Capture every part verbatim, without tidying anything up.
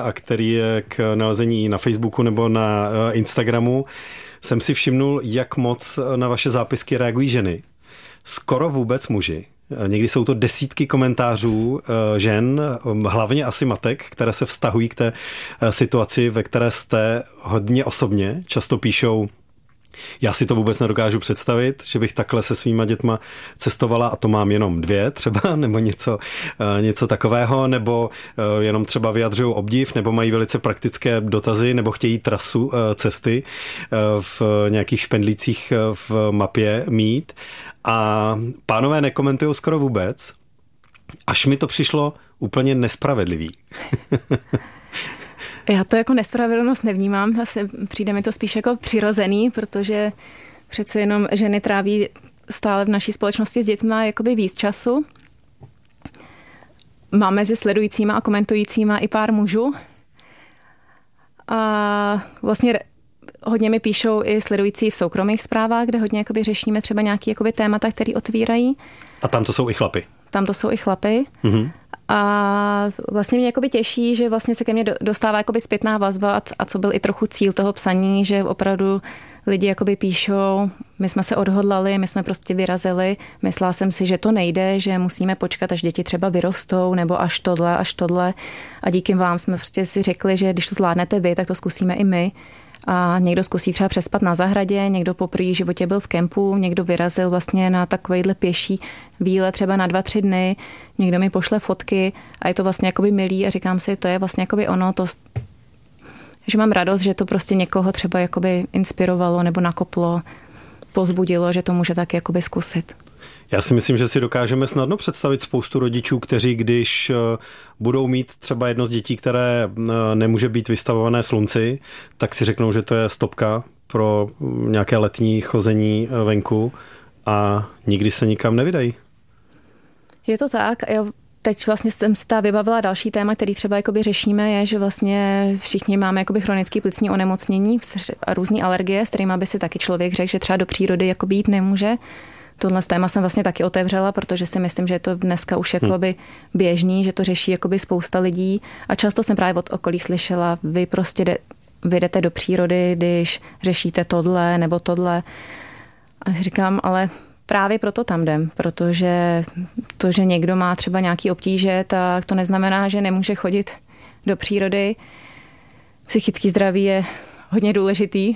a který je k nalezení na Facebooku nebo na Instagramu, jsem si všimnul, jak moc na vaše zápisky reagují ženy. Skoro vůbec muži. Někdy jsou to desítky komentářů žen, hlavně asi matek, které se vztahují k té situaci, ve které jste hodně osobně. Často píšou: já si to vůbec nedokážu představit, že bych takhle se svýma dětma cestovala a to mám jenom dvě třeba, nebo něco, něco takového, nebo jenom třeba vyjadřují obdiv, nebo mají velice praktické dotazy, nebo chtějí trasu cesty v nějakých špendlících v mapě mít. A pánové nekomentují skoro vůbec, až mi to přišlo úplně nespravedlivý. Já to jako nespravedlnost nevnímám, vlastně přijde mi to spíš jako přirozený, protože přece jenom ženy tráví stále v naší společnosti s dětma jakoby víc času. Mám mezi sledujícíma a komentujícíma i pár mužů. A vlastně hodně mi píšou i sledující v soukromých zprávách, kde hodně jakoby řešíme třeba nějaké jakoby témata, které otvírají. A tam to jsou i chlapy. Tam to jsou i chlapy. Mm-hmm. A vlastně mě jakoby těší, že vlastně se ke mně dostává jakoby zpětná vazba a, a co byl i trochu cíl toho psaní, že opravdu lidi jakoby píšou, my jsme se odhodlali, my jsme prostě vyrazili, myslela jsem si, že to nejde, že musíme počkat, až děti třeba vyrostou, nebo až tohle, až tohle. A díky vám jsme prostě si řekli, že když to zvládnete vy, tak to zkusíme i my. A někdo zkusí třeba přespat na zahradě, někdo po první životě byl v kempu, někdo vyrazil vlastně na takovejhle pěší výlet třeba na dva, tři dny, někdo mi pošle fotky a je to vlastně jakoby milý a říkám si, to je vlastně jakoby ono, to, že mám radost, že to prostě někoho třeba jakoby inspirovalo nebo nakoplo, pozbudilo, že to může tak jakoby zkusit. Já si myslím, že si dokážeme snadno představit spoustu rodičů, kteří když budou mít třeba jedno z dětí, které nemůže být vystavované slunci, tak si řeknou, že to je stopka pro nějaké letní chození venku a nikdy se nikam nevydají. Je to tak. Já teď vlastně jsem si ta vybavila další téma, který třeba jakoby řešíme, je, že vlastně všichni máme jakoby chronické plicní onemocnění a různé alergie, s kterými by si taky člověk řekl, že třeba do přírody jakoby jít nemůže. Tohle téma jsem vlastně taky otevřela, protože si myslím, že je to dneska už jakoby běžný, že to řeší jakoby spousta lidí a často jsem právě od okolí slyšela, vy prostě jde, vy jdete do přírody, když řešíte tohle nebo tohle. A říkám, ale právě proto tam jdem, protože to, že někdo má třeba nějaký obtíže, tak to neznamená, že nemůže chodit do přírody. Psychický zdraví je hodně důležitý.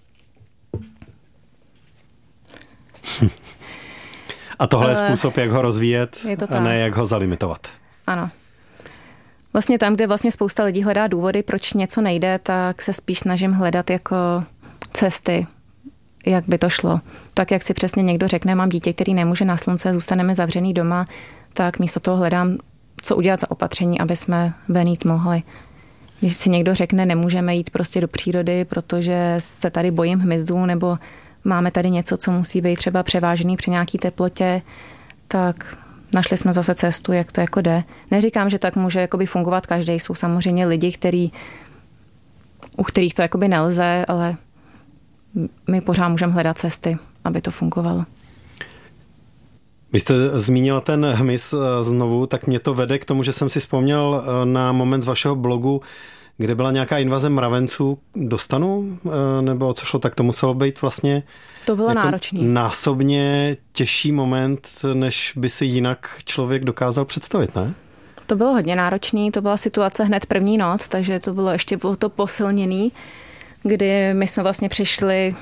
A tohle je způsob, jak ho rozvíjet a ne jak ho zalimitovat. Ano. Vlastně tam, kde vlastně spousta lidí hledá důvody, proč něco nejde, tak se spíš snažím hledat jako cesty, jak by to šlo. Tak, jak si přesně někdo řekne, mám dítě, který nemůže na slunce, zůstaneme zavřený doma, tak místo toho hledám, co udělat za opatření, aby jsme ven jít mohli. Když si někdo řekne, nemůžeme jít prostě do přírody, protože se tady bojím hmyzu, nebo máme tady něco, co musí být třeba převážený při nějaký teplotě, tak našli jsme zase cestu, jak to jako jde. Neříkám, že tak může jakoby fungovat každý. Jsou samozřejmě lidi, který, u kterých to jakoby nelze, ale my pořád můžeme hledat cesty, aby to fungovalo. Vy jste zmínila ten hmyz znovu, tak mě to vede k tomu, že jsem si vzpomněl na moment z vašeho blogu, kde byla nějaká invaze mravenců do stanu, nebo co šlo, tak to muselo být vlastně to bylo jako náročný. Násobně těžší moment, než by si jinak člověk dokázal představit, ne? To bylo hodně náročný, to byla situace hned první noc, takže to bylo ještě bylo to posilněný, kdy my jsme vlastně přišli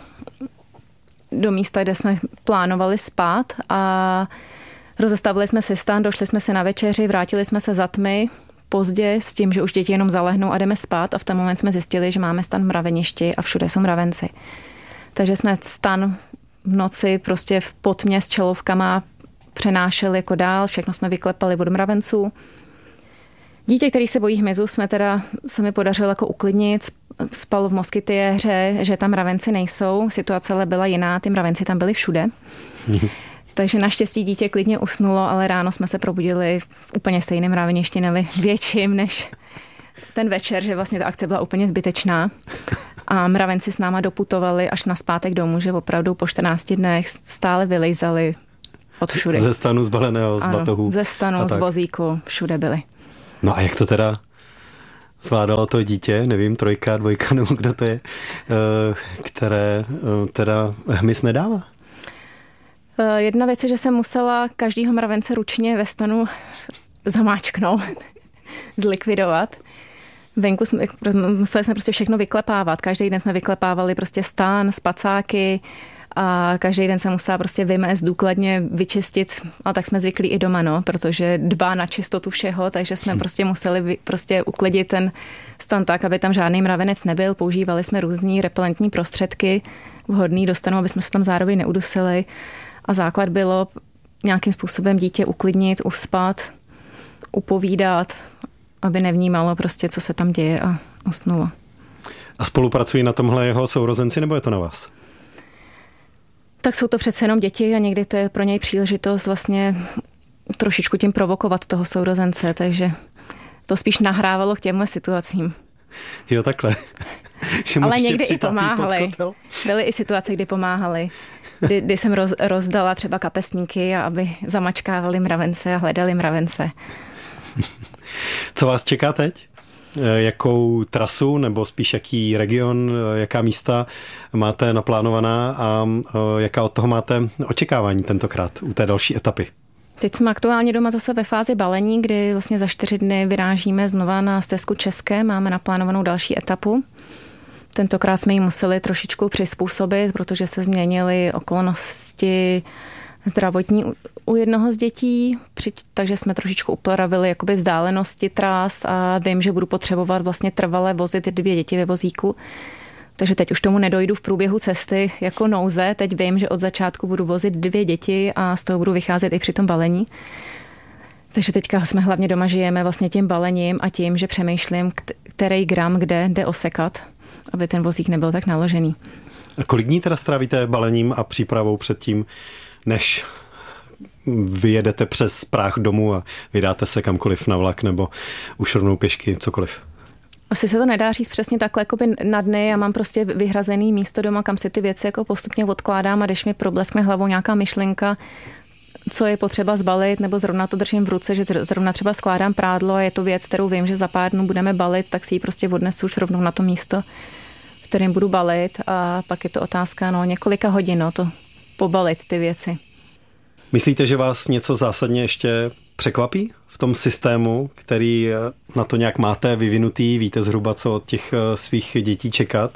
do místa, kde jsme plánovali spát a rozestavili jsme si stan, došli jsme si na večeři, vrátili jsme se za tmy, pozdě s tím, že už děti jenom zalehnou a jdeme spát a v ten moment jsme zjistili, že máme stan v mraveništi a všude jsou mravenci. Takže jsme stan v noci prostě v potmě s čelovkama přenášeli jako dál, všechno jsme vyklepali od mravenců. Dítě, který se bojí hmyzu, jsme teda, se mi podařilo jako uklidnit, spalo v moskytiéře, že tam mravenci nejsou, situace ale byla jiná, ty mravenci tam byli všude. Takže naštěstí dítě klidně usnulo, ale ráno jsme se probudili v úplně stejném mraveništi, neli větším než ten večer, že vlastně ta akce byla úplně zbytečná. A mravenci s náma doputovali až na zpátek domů, že opravdu po čtrnácti dnech stále vylejzali od všude. Ze stanu zbaleného, z batohu. Ze stanu, z vozíku, všude byli. No a jak to teda zvládalo to dítě, nevím, trojka, dvojka, nebo kdo to je, které teda hmyz nedává? Jedna věc je, že jsem musela každýho mravence ručně ve stanu zamáčknout, zlikvidovat. Venku jsme, museli jsme prostě všechno vyklepávat. Každý den jsme vyklepávali prostě stan, spacáky a každý den se musela prostě vymést, důkladně vyčistit. A tak jsme zvyklí i doma, no, protože dbá na čistotu všeho, takže jsme prostě museli vy, prostě uklidit ten stan tak, aby tam žádný mravenec nebyl. Používali jsme různý repelentní prostředky vhodný do stanu, aby jsme se tam zároveň neudusili. A základ bylo nějakým způsobem dítě uklidnit, uspat, upovídat, aby nevnímalo prostě, co se tam děje a usnulo. A spolupracují na tomhle jeho sourozenci, nebo je to na vás? Tak jsou to přece jenom děti a někdy to je pro něj příležitost vlastně trošičku tím provokovat toho sourozence, takže to spíš nahrávalo k těmhle situacím. Jo, takhle. Ale někdy i pomáhali. Byly i situace, kdy pomáhali. Kdy, kdy jsem roz, rozdala třeba kapesníky, aby zamačkávali mravence a hledali mravence. Co vás čeká teď? Jakou trasu nebo spíš jaký region, jaká místa máte naplánovaná a jaká od toho máte očekávání tentokrát u té další etapy? Teď jsme aktuálně doma zase ve fázi balení, kdy vlastně za čtyři dny vyrážíme znova na stezku České, máme naplánovanou další etapu. Tentokrát jsme ji museli trošičku přizpůsobit, protože se změnily okolnosti zdravotní u jednoho z dětí, takže jsme trošičku upravili jakoby vzdálenosti trás a vím, že budu potřebovat vlastně trvale vozit dvě děti ve vozíku. Takže teď už tomu nedojdu v průběhu cesty jako nouze. Teď vím, že od začátku budu vozit dvě děti a z toho budu vycházet i při tom balení. Takže teďka jsme hlavně doma žijeme vlastně tím balením a tím, že přemýšlím, který gram kde jde osekat, aby ten vozík nebyl tak naložený. A kolik dní teda strávíte balením a přípravou předtím, než vyjedete přes práh domů a vydáte se kamkoliv na vlak nebo už rovnou pěšky, cokoliv? Asi se to nedá říct přesně takhle jako by na dny. Já mám prostě vyhrazený místo doma, kam si ty věci jako postupně odkládám a když mi probleskne hlavou nějaká myšlenka, co je potřeba zbalit, nebo zrovna to držím v ruce, že zrovna třeba skládám prádlo a je to věc, kterou vím, že za pár dnů budeme balit, tak si ji prostě odnesu už rovnou na to místo, v kterém budu balit a pak je to otázka no, několika hodin no, to pobalit ty věci. Myslíte, že vás něco zásadně ještě překvapí v tom systému, který na to nějak máte vyvinutý, víte zhruba, co od těch svých dětí čekat?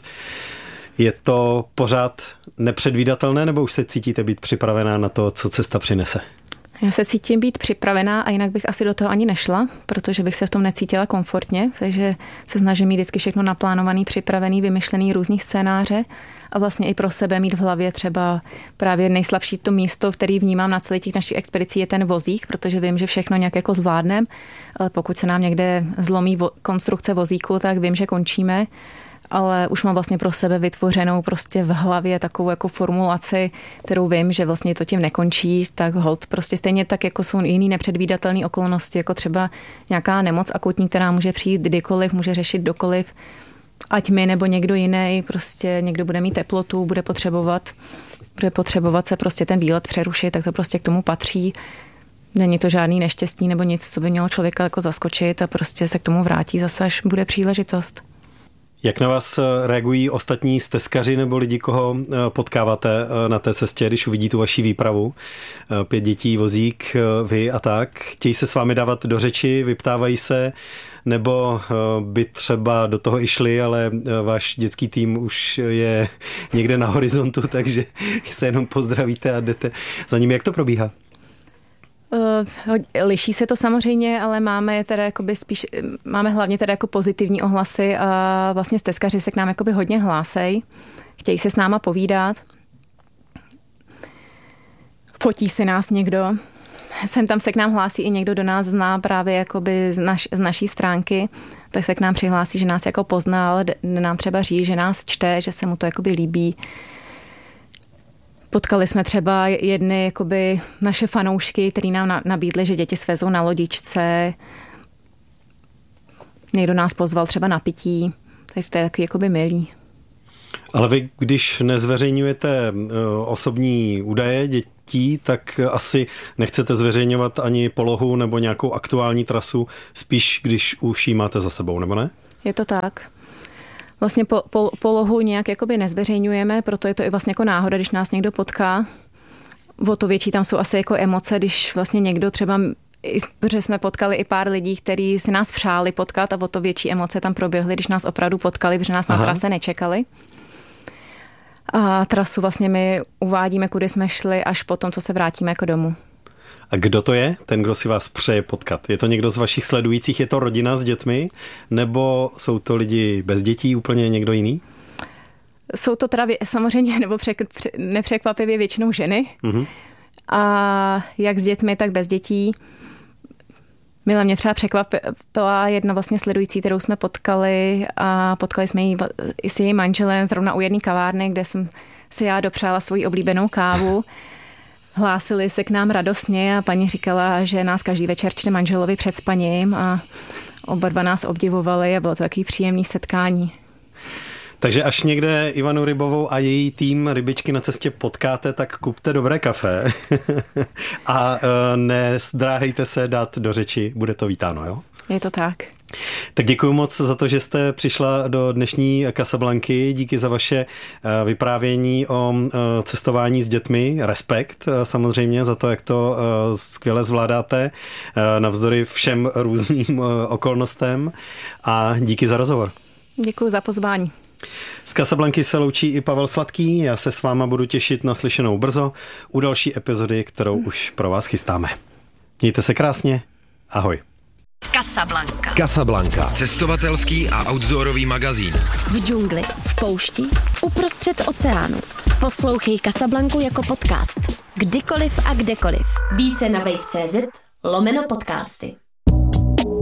Je to pořád nepředvídatelné, nebo už se cítíte být připravená na to, co cesta přinese? Já se cítím být připravená a jinak bych asi do toho ani nešla, protože bych se v tom necítila komfortně, takže se snažím mít vždycky všechno naplánovaný, připravený, vymyšlený různý scénáře a vlastně i pro sebe mít v hlavě třeba právě nejslabší to místo, který vnímám na celých těch našich expedicí je ten vozík, protože vím, že všechno nějak jako zvládnem, ale pokud se nám někde zlomí vo- konstrukce vozíku, tak vím, že končíme. Ale už mám vlastně pro sebe vytvořenou prostě v hlavě takovou jako formulaci, kterou vím, že vlastně to tím nekončí, tak hold prostě stejně tak, jako jsou jiný nepředvídatelné okolnosti, jako třeba nějaká nemoc akutní, která může přijít kdykoliv, může řešit kdokoliv, ať my nebo někdo jiný, prostě někdo bude mít teplotu, bude potřebovat, bude potřebovat se prostě ten výlet přerušit, tak to prostě k tomu patří. Není to žádný neštěstí nebo nic, co by mělo člověka jako zaskočit a prostě se k tomu vrátí zase, až bude příležitost. Jak na vás reagují ostatní stezkaři nebo lidi, koho potkáváte na té cestě, když uvidí tu vaši výpravu? Pět dětí, vozík, vy a tak. Chtějí se s vámi dávat do řeči, vyptávají se, nebo by třeba do toho i šli, ale váš dětský tým už je někde na horizontu, takže se jenom pozdravíte a jdete za nimi. Jak to probíhá? Liší se to samozřejmě, ale máme teda jakoby spíš, máme hlavně teda jako pozitivní ohlasy a vlastně stezkaři se k nám jakoby hodně hlásej, chtějí se s náma povídat, fotí si nás někdo, sem tam se k nám hlásí i někdo, do nás zná právě jakoby z, naš, z naší stránky, tak se k nám přihlásí, že nás jako poznal, nám třeba říct, že nás čte, že se mu to jakoby líbí. Potkali jsme třeba jedny jakoby naše fanoušky, který nám nabídli, že děti svezou na lodičce. Někdo nás pozval třeba na pití, takže to je takový jakoby milý. Ale vy, když nezveřejňujete osobní údaje dětí, tak asi nechcete zveřejňovat ani polohu nebo nějakou aktuální trasu, spíš když už ji máte za sebou, nebo ne? Je to tak. Vlastně po, po, polohu nějak jakoby nezveřejňujeme, proto je to i vlastně jako náhoda, když nás někdo potká. O to větší tam jsou asi jako emoce, když vlastně někdo třeba, protože jsme potkali i pár lidí, kteří si nás přáli potkat a o to větší emoce tam proběhly, když nás opravdu potkali, protože nás Aha. na trase nečekali. A trasu vlastně my uvádíme, kudy jsme šli, až po tom, co se vrátíme jako domů. A kdo to je, ten, kdo si vás přeje potkat? Je to někdo z vašich sledujících, je to rodina s dětmi, nebo jsou to lidi bez dětí, úplně někdo jiný? Jsou to teda samozřejmě, nebo přek, nepřekvapivě většinou ženy. Mm-hmm. A jak s dětmi, tak bez dětí. Mile mě třeba překvapila jedna vlastně sledující, kterou jsme potkali a potkali jsme ji i s jejím manželem zrovna u jedné kavárny, kde jsem si já dopřála svoji oblíbenou kávu. Hlásili se k nám radostně a paní říkala, že nás každý večer čte manželovi před spaním a oba dva nás obdivovali a bylo to takový příjemný setkání. Takže až někde Ivanu Rybovou a její tým Rybičky na cestě potkáte, tak kupte dobré kafe a nezdráhejte se dát do řeči, bude to vítáno, jo? Je to tak. Tak děkuji moc za to, že jste přišla do dnešní Casablanky. Díky za vaše vyprávění o cestování s dětmi. Respekt samozřejmě za to, jak to skvěle zvládáte navzdory všem různým okolnostem. A díky za rozhovor. Děkuji za pozvání. Z Casablanky se loučí i Pavel Sladký. Já se s váma budu těšit na slyšenou brzo u další epizody, kterou už pro vás chystáme. Mějte se krásně. Ahoj. Casablanca. Casablanca. Cestovatelský a outdoorový magazín. V džungli, v poušti, uprostřed oceánu. Poslouchej Casablanku jako podcast. Kdykoliv a kdekoliv. Více na wave tečka cé zet lomeno podcasty.